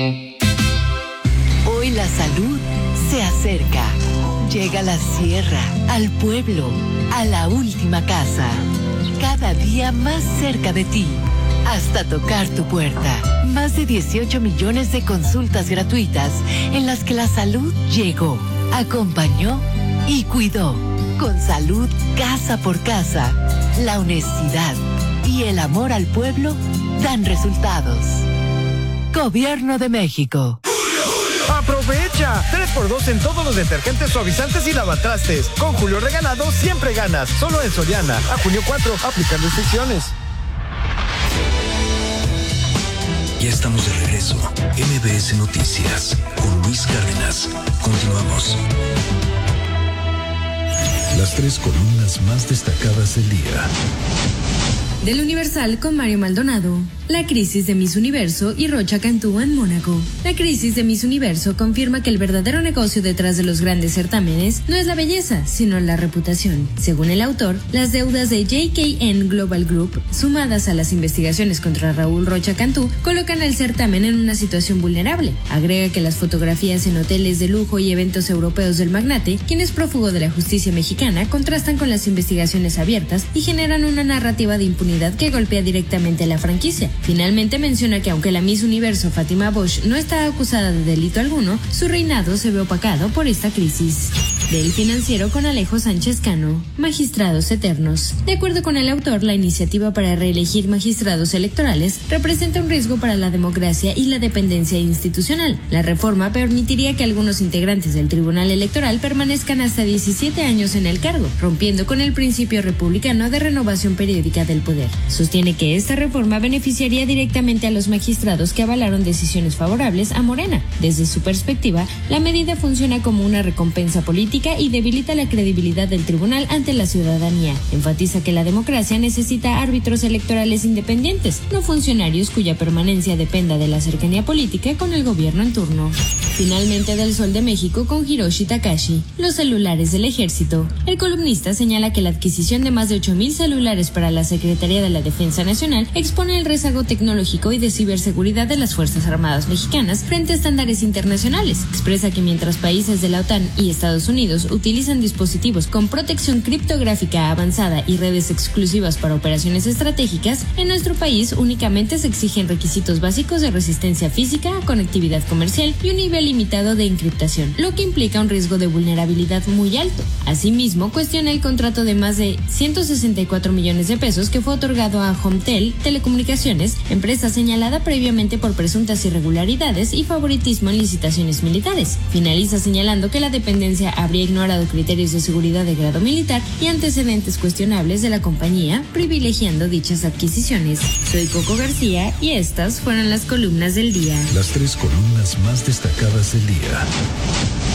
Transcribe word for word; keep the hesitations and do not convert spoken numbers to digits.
Hoy la salud se acerca. Llega a la sierra, al pueblo, a la última casa. Cada día más cerca de ti, hasta tocar tu puerta. Más de dieciocho millones de consultas gratuitas en las que la salud llegó, acompañó y cuidó. Con salud casa por casa, la honestidad y el amor al pueblo dan resultados. Gobierno de México. ¡Aprovecha! tres por dos en todos los detergentes, suavizantes y lavatrastes. Con Julio Regalado siempre ganas. Solo en Soriana. A junio cuatro, aplican restricciones. Ya estamos de regreso. M B S Noticias con Luis Cárdenas. Continuamos. Las tres columnas más destacadas del día. Del Universal con Mario Maldonado. La crisis de Miss Universo y Rocha Cantú en Mónaco. La crisis de Miss Universo confirma que el verdadero negocio detrás de los grandes certámenes no es la belleza, sino la reputación. Según el autor, las deudas de J K N Global Group, sumadas a las investigaciones contra Raúl Rocha Cantú, colocan al certamen en una situación vulnerable. Agrega que las fotografías en hoteles de lujo y eventos europeos del magnate, quien es prófugo de la justicia mexicana, contrastan con las investigaciones abiertas y generan una narrativa de impunidad que golpea directamente a la franquicia. Finalmente menciona que aunque la Miss Universo Fátima Bosch no está acusada de delito alguno, su reinado se ve opacado por esta crisis. Del Financiero con Alejo Sánchez Cano. Magistrados eternos. De acuerdo con el autor, la iniciativa para reelegir magistrados electorales representa un riesgo para la democracia y la dependencia institucional. La reforma permitiría que algunos integrantes del Tribunal Electoral permanezcan hasta diecisiete años en el cargo, rompiendo con el principio republicano de renovación periódica del poder. Sostiene que esta reforma beneficiaría directamente a los magistrados que avalaron decisiones favorables a Morena. Desde su perspectiva, la medida funciona como una recompensa política y debilita la credibilidad del tribunal ante la ciudadanía. Enfatiza que la democracia necesita árbitros electorales independientes, no funcionarios cuya permanencia dependa de la cercanía política con el gobierno en turno. Finalmente, del Sol de México con Hiroshi Takashi. Los celulares del ejército. El columnista señala que la adquisición de más de ocho mil celulares para la Secretaría de la Defensa Nacional expone el rezago tecnológico y de ciberseguridad de las Fuerzas Armadas mexicanas frente a estándares internacionales. Expresa que mientras países de la OTAN y Estados Unidos utilizan dispositivos con protección criptográfica avanzada y redes exclusivas para operaciones estratégicas, en nuestro país únicamente se exigen requisitos básicos de resistencia física, conectividad comercial y un nivel limitado de encriptación, lo que implica un riesgo de vulnerabilidad muy alto. Asimismo, cuestiona el contrato de más de ciento sesenta y cuatro millones de pesos que fue otorgado a Homtel Telecomunicaciones, empresa señalada previamente por presuntas irregularidades y favoritismo en licitaciones militares. Finaliza señalando que la dependencia habría ignorado criterios de seguridad de grado militar y antecedentes cuestionables de la compañía, privilegiando dichas adquisiciones. Soy Coco García y estas fueron las columnas del día. Las tres columnas más destacadas del día.